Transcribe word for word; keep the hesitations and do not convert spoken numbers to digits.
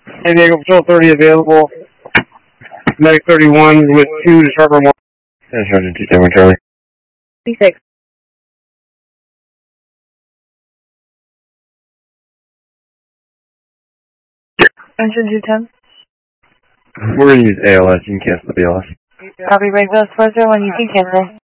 San Diego Patrol thirty available. Medic thirty-one with two to Sharper one. That's Sergeant two seven Charlie. thirty-six. Engine two ten. We're going to use A L S. You can cancel the B L S. Copy, break those four zero one. You can cancel.